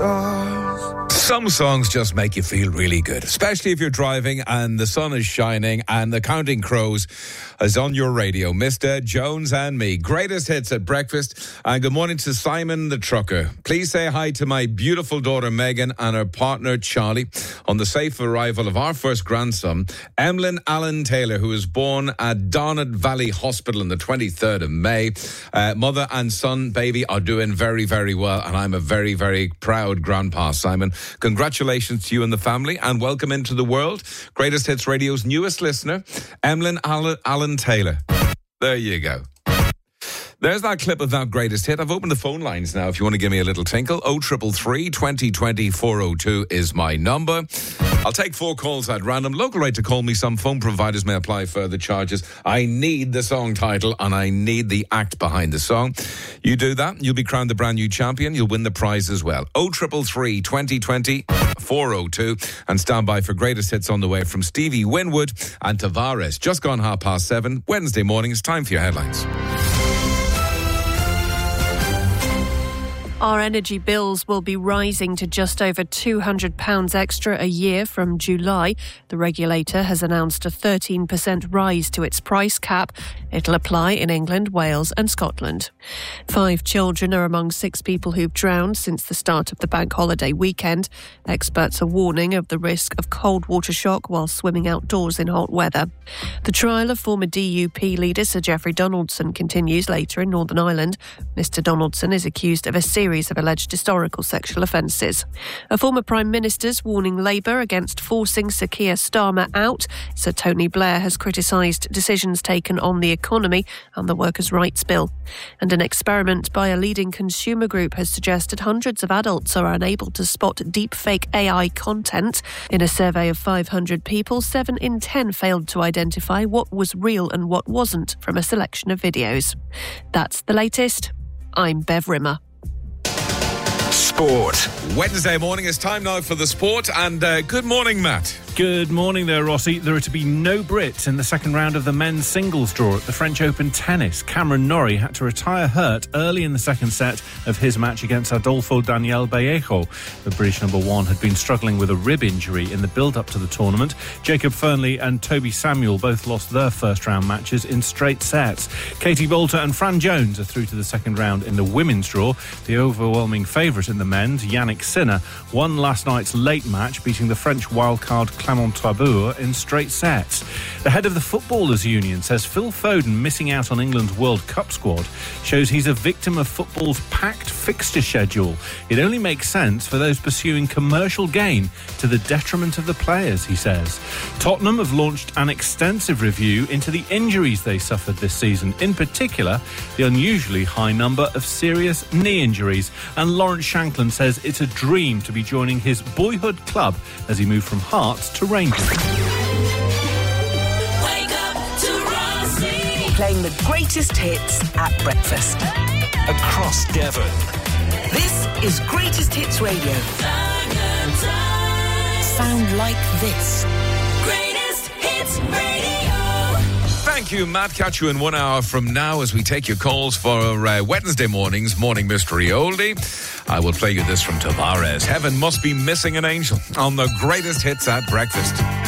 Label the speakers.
Speaker 1: stars.
Speaker 2: Some songs just make you feel really good, especially if you're driving and the sun is shining and the Counting Crows is on your radio. Mr. Jones and me. Greatest hits at breakfast. And good morning to Simon the trucker. Please say hi to my beautiful daughter Megan and her partner Charlie on the safe arrival of our first grandson, Emlyn Allen Taylor, who was born at Donnet Valley Hospital on the 23rd of May. Mother and son, baby, are doing very, very well. And I'm a very, very proud grandpa, Simon. Congratulations to you and the family, and welcome into the world. Greatest Hits Radio's newest listener, Emlyn Allen Taylor. There you go. There's that clip of that greatest hit. I've opened the phone lines now if you want to give me a little tinkle. 0333 2020 402 is my number. I'll take 4 calls at random. Local right to call me. Some phone providers may apply further charges. I need the song title and I need the act behind the song. You do that, you'll be crowned the brand new champion. You'll win the prize as well. 0333 2020 402 and stand by for greatest hits on the way from Stevie Winwood and Tavares. Just gone 7:30 Wednesday morning. It's time for your headlines.
Speaker 3: Our energy bills will be rising to just over £200 extra a year from July. The regulator has announced a 13% rise to its price cap. It'll apply in England, Wales and Scotland. 5 children are among 6 people who've drowned since the start of the bank holiday weekend. Experts are warning of the risk of cold water shock while swimming outdoors in hot weather. The trial of former DUP leader Sir Geoffrey Donaldson continues later in Northern Ireland. Mr Donaldson is accused of a series of alleged historical sexual offences. A former Prime Minister's warning Labour against forcing Sir Keir Starmer out. Sir Tony Blair has criticised decisions taken on the economy and the workers' rights bill. And an experiment by a leading consumer group has suggested hundreds of adults are unable to spot deepfake AI content. In a survey of 500 people, 7 in 10 failed to identify what was real and what wasn't from a selection of videos. That's the latest. I'm Bev Rimmer.
Speaker 2: Sport. Wednesday morning, it's time now for the sport. And good morning, Matt.
Speaker 4: Good morning there, Rossi. There are to be no Brits in the second round of the men's singles draw at the French Open tennis. Cameron Norrie had to retire hurt early in the second set of his match against Adolfo Daniel Vallejo. The British number 1 had been struggling with a rib injury in the build-up to the tournament. Jacob Fernley and Toby Samuel both lost their first-round matches in straight sets. Katie Boulter and Fran Jones are through to the second round in the women's draw. The overwhelming favourite in the men's, Yannick Sinner, won last night's late match, beating the French wildcard Clermont-Tabur in straight sets. The head of the Footballers' Union says Phil Foden missing out on England's World Cup squad shows he's a victim of football's packed fixture schedule. It only makes sense for those pursuing commercial gain to the detriment of the players, he says. Tottenham have launched an extensive review into the injuries they suffered this season, in particular the unusually high number of serious knee injuries. And Lawrence Shanklin says it's a dream to be joining his boyhood club as he moved from Hearts to Rangers.
Speaker 5: Wake up to Rossi. Playing the greatest hits at breakfast.
Speaker 6: Across Devon.
Speaker 5: This is Greatest Hits Radio. Sound like this. Greatest Hits Radio.
Speaker 2: Thank you, Matt. Catch you in 1 hour from now as we take your calls for Wednesday morning's Morning Mystery Oldie. I will play you this from Tavares. Heaven must be missing an angel on the greatest hits at breakfast.